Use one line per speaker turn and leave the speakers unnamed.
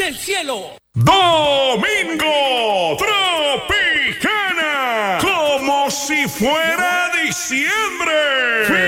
del cielo.
Domingo Tropicana, como si fuera diciembre.